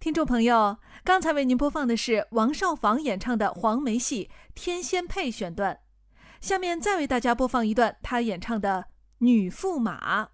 听众朋友，刚才为您播放的是王少舫演唱的黄梅戏《天仙配》选段，下面再为大家播放一段他演唱的《女驸马》。